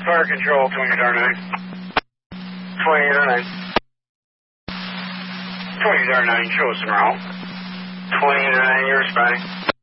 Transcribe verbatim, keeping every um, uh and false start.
Fire control, twenty-eight R nine. twenty-eight R nine. twenty-eight R nine, show us around. twenty-eight R nine, you're responding.